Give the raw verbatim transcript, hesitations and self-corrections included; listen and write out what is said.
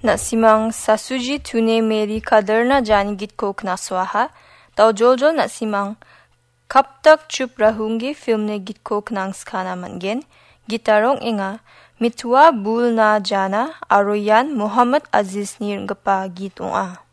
nasimang sasuji tune meri kaderna jani git ko knaswaha tau joljol nasimang kaptak chup rahungi filmne git ko knang skana mangen gitarong inga mitua bul na jana aro yan Muhammad Aziz ni ringapa git ong a.